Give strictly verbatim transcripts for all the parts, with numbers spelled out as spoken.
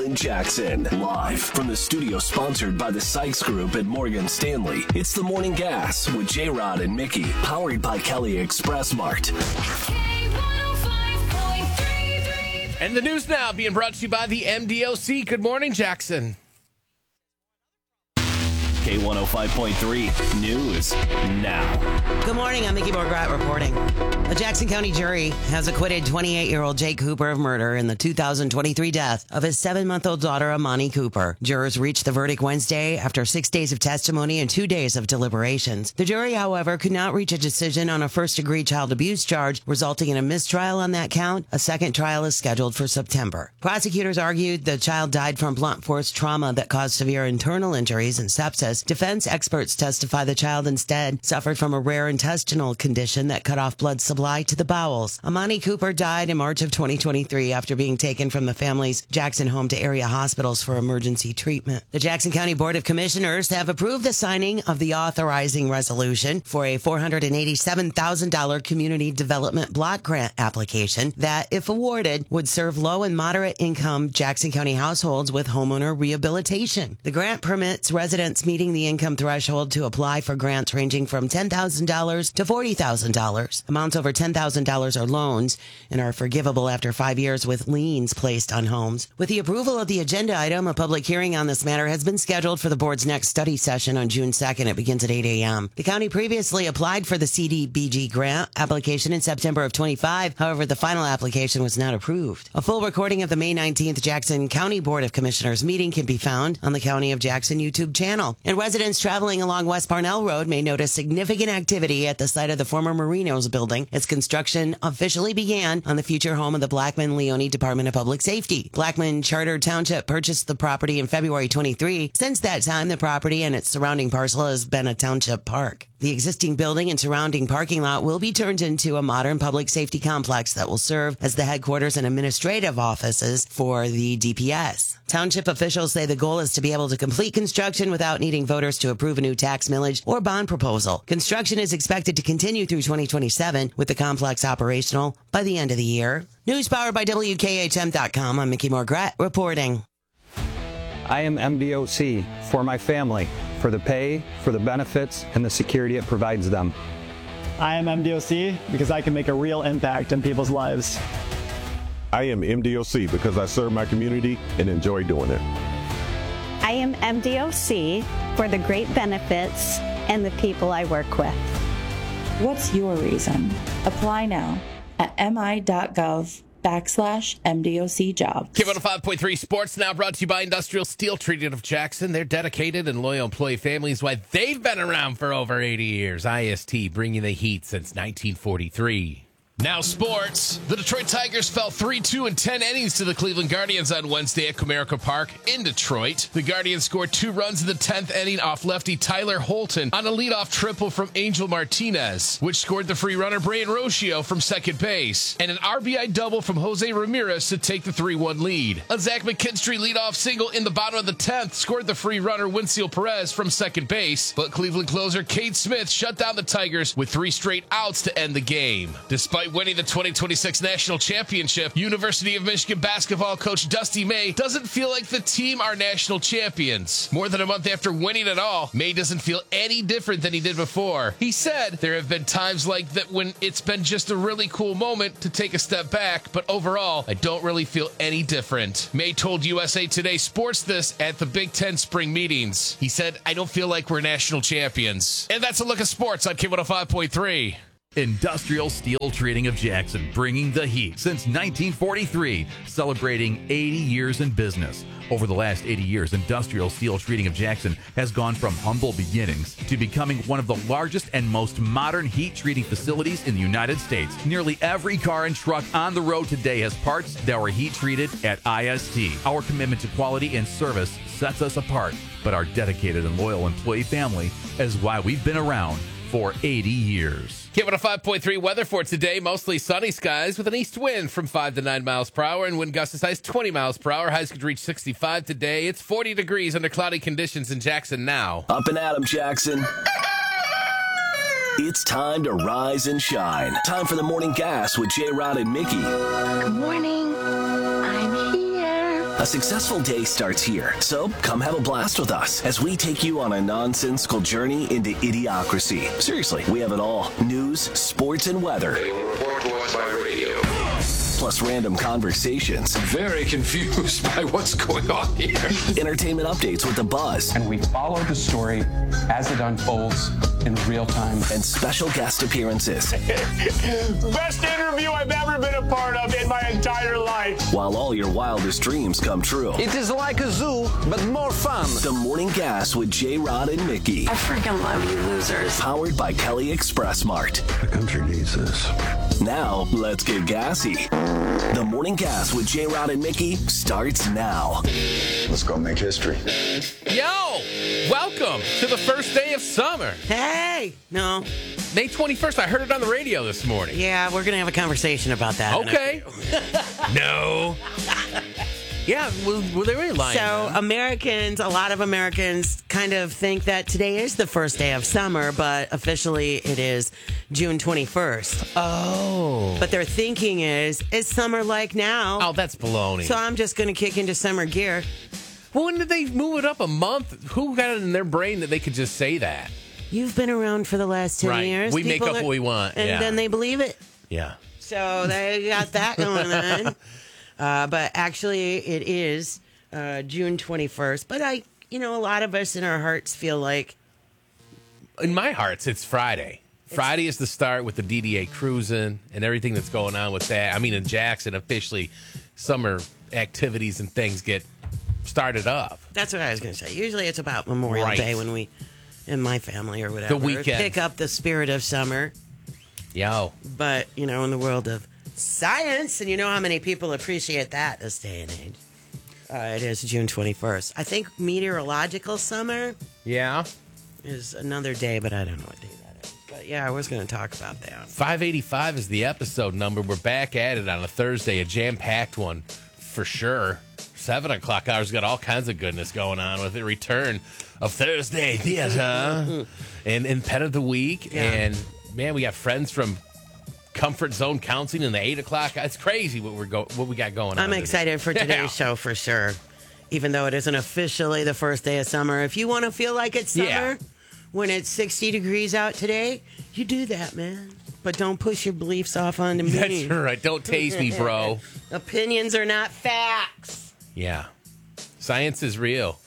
and Jackson. Live from the studio sponsored by the Sykes Group at Morgan Stanley. It's the Morning Gas with J-Rod and Mickey. Powered by Kelly Express Mart. And the news now being brought to you by the M D O C. Good morning, Jackson. K one oh five point three News now. Good morning. I'm Mickey Morgrat reporting. A Jackson County jury has acquitted twenty-eight-year-old Jake Cooper of murder in the two thousand twenty-three death of his seven-month-old daughter, Amani Cooper. Jurors reached the verdict Wednesday after six days of testimony and two days of deliberations. The jury, however, could not reach a decision on a first-degree child abuse charge, resulting in a mistrial on that count. A second trial is scheduled for September. Prosecutors argued the child died from blunt force trauma that caused severe internal injuries and sepsis. Defense experts testify the child instead suffered from a rare intestinal condition that cut off blood supply to the bowels. Amani Cooper died in March of twenty twenty-three after being taken from the family's Jackson home to area hospitals for emergency treatment. The Jackson County Board of Commissioners have approved the signing of the authorizing resolution for a four hundred eighty-seven thousand dollars community development block grant application that, if awarded, would serve low and moderate income Jackson County households with homeowner rehabilitation. The grant permits residents meeting the income threshold to apply for grants ranging from ten thousand dollars to forty thousand dollars. Amounts over ten thousand dollars are loans and are forgivable after five years with liens placed on homes. With the approval of the agenda item, a public hearing on this matter has been scheduled for the board's next study session on June second. It begins at eight a.m. The county previously applied for the C D B G grant application in September of twenty-five. However, the final application was not approved. A full recording of the May nineteenth Jackson County Board of Commissioners meeting can be found on the County of Jackson YouTube channel. And residents traveling along West Parnell Road may notice significant activity at the site of the former Marinos building as construction officially began on the future home of the Blackman-Leone Department of Public Safety. Blackman Charter Township purchased the property in February twenty-three. Since that time, the property and its surrounding parcel has been a township park. The existing building and surrounding parking lot will be turned into a modern public safety complex that will serve as the headquarters and administrative offices for the D P S. Township officials say the goal is to be able to complete construction without needing voters to approve a new tax millage or bond proposal. Construction is expected to continue through twenty twenty-seven, with the complex operational by the end of the year. News powered by W K H M dot com. I'm Mickey Morgrat reporting. I am M D O C for my family, for the pay, for the benefits, and the security it provides them. I am M D O C because I can make a real impact in people's lives. I am M D O C because I serve my community and enjoy doing it. I am M D O C for the great benefits and the people I work with. What's your reason? Apply now at mi.gov backslash MDOC jobs. K one oh five point three Sports now brought to you by Industrial Steel Treating of Jackson. Their dedicated and loyal employee families, why they've been around for over eighty years. I S T bringing the heat since nineteen forty-three. Now sports. The Detroit Tigers fell three two in ten innings to the Cleveland Guardians on Wednesday at Comerica Park in Detroit. The Guardians scored two runs in the tenth inning off lefty Tyler Holton on a leadoff triple from Angel Martinez, which scored the free runner Brian Rocio from second base, and an R B I double from Jose Ramirez to take the three one lead. A Zach McKinstry leadoff single in the bottom of the tenth scored the free runner Winfield Perez from second base, but Cleveland closer Cade Smith shut down the Tigers with three straight outs to end the game. Despite winning the twenty twenty-six national championship, University of Michigan basketball coach Dusty May doesn't feel like the team are national champions. More than a month after winning it all, May doesn't feel any different than he did before. He said there have been times like that when it's been just a really cool moment to take a step back, but overall, I don't really feel any different. May told U S A Today Sports this at the Big Ten spring meetings. He said, I don't feel like we're national champions. And that's a look at sports on K one oh five point three. Industrial Steel Treating of Jackson, bringing the heat since nineteen forty-three, celebrating eighty years in business. Over the last eighty years, Industrial Steel Treating of Jackson has gone from humble beginnings to becoming one of the largest and most modern heat treating facilities in the United States. Nearly every car and truck on the road today has parts that were heat treated at I S T. Our commitment to quality and service sets us apart, but our dedicated and loyal employee family is why we've been around for eighty years. K one oh five point three weather for today. Mostly sunny skies with an east wind from five to nine miles per hour and wind gusts as high as twenty miles per hour. Highs could reach sixty-five today. It's forty degrees under cloudy conditions in Jackson now. Up and Adam Jackson. It's time to rise and shine. Time for the Morning Gas with J-Rod and Mickey. Good morning. I'm here. A successful day starts here, so come have a blast with us as we take you on a nonsensical journey into idiocracy. Seriously, we have it all. News, sports, and weather. They will report to us by radio. Plus random conversations. Very confused by what's going on here. Entertainment updates with the buzz. And we follow the story as it unfolds in real time. And special guest appearances. Best interview I've ever been a part of in my entire life. While all your wildest dreams come true. It is like a zoo, but more fun. The Morning Gas with J-Rod and Mickey. I freaking love you losers. Powered by Kelly Express Mart. The country needs this. Now, let's get gassy. The Morning Gas with J-Rod and Mickey starts now. Let's go make history. Yo, welcome to the first day of summer. Hey, no. May twenty-first. I heard it on the radio this morning. Yeah, we're going to have a conversation about that. Okay. No. Yeah, well, well they were lying. So man. Americans, a lot of Americans kind of think that today is the first day of summer, but officially it is June twenty-first. Oh. But their thinking is, is summer like now? Oh, that's baloney. So I'm just going to kick into summer gear. Well, when did they move it up a month? Who got it in their brain that they could just say that? You've been around for the last ten right. years. We People make up are, what we want. And yeah. then they believe it. Yeah. So they got that going on. Uh, but actually, it is uh, June twenty-first. But I, you know, a lot of us in our hearts feel like. In my hearts, it's Friday. It's, Friday is the start with the D D A cruising and everything that's going on with that. I mean, in Jackson, officially, summer activities and things get started up. That's what I was going to say. Usually it's about Memorial right. Day when we, in my family or whatever, the weekend. pick up the spirit of summer. Yo. But, you know, in the world of science, and you know how many people appreciate that this day and age. Uh, it is June twenty-first. I think meteorological summer yeah is another day, but I don't know what day that is. But yeah, I was going to talk about that. five eighty-five is the episode number. We're back at it on a Thursday, a jam-packed one for sure. Seven o'clock hours got all kinds of goodness going on with the return of Thursday Theater and, and Pet of the Week. Yeah. And man, we got friends from Comfort Zone Counseling in the eight o'clock. It's crazy what we're go what we got going on. I'm excited for today's yeah. show for sure. Even though it isn't officially the first day of summer. If you want to feel like it's summer yeah. when it's sixty degrees out today, you do that, man. But don't push your beliefs off onto me. That's right. Don't tase me, bro. Opinions are not facts. Yeah. Science is real.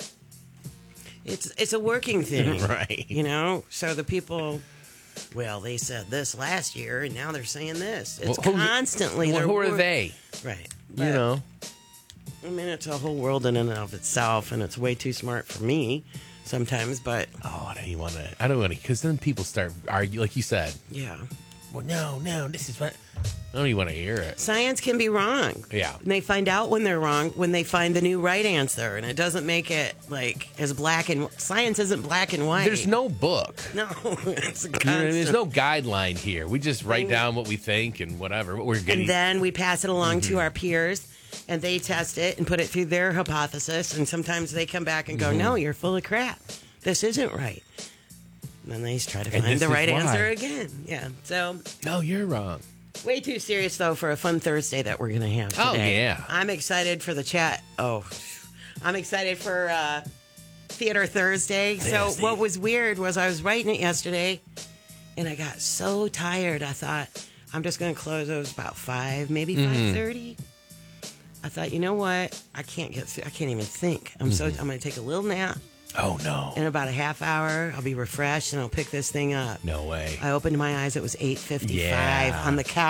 It's it's a working thing. Right. You know? So the people, well, they said this last year, and now they're saying this. It's well, constantly. Well, who are wor- they? Right. But, you know. I mean, it's a whole world in and of itself, and it's way too smart for me sometimes, but... Oh, I don't even want to... I don't want to... Because then people start arguing, like you said. Yeah. Well, no, no, this is what... I don't even want to hear it. Science can be wrong. Yeah. And they find out when they're wrong when they find the new right answer, and it doesn't make it, like, as black and... Science isn't black and white. There's no book. No, it's a You know what I mean? constant... There's no guideline here. We just write down what we think and whatever, what we're getting. And then we pass it along mm-hmm. to our peers, and they test it and put it through their hypothesis, and sometimes they come back and go, mm-hmm. no, you're full of crap. This isn't right. And then they try to And find this the is right why. answer again. Yeah, so... No, you're wrong. Way too serious, though, for a fun Thursday that we're going to have today. Oh, yeah. I'm excited for the chat. Oh, I'm excited for uh, Theater Thursday. Thursday. So what was weird was I was writing it yesterday, and I got so tired. I thought, I'm just going to close. It was about five, maybe Mm-hmm. five thirty. I thought, you know what? I can't get. Th- I can't even think. I'm so. I'm going to take a little nap. Oh, no. In about a half hour, I'll be refreshed, and I'll pick this thing up. No way. I opened my eyes. It was eight fifty-five Yeah. on the couch.